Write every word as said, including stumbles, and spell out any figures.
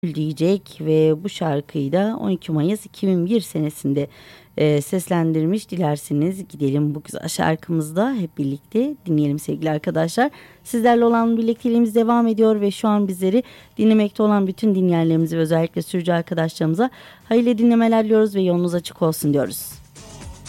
diyecek ve bu şarkıyı da on iki Mayıs iki bin bir senesinde e, seslendirmiş. Dilerseniz gidelim bu güzel şarkımızda hep birlikte dinleyelim sevgili arkadaşlar. Sizlerle olan birlikteliğimiz devam ediyor ve şu an bizleri dinlemekte olan bütün dinleyenlerimize ve özellikle sürücü arkadaşlarımıza hayırlı dinlemeler diliyoruz ve yolunuz açık olsun diyoruz.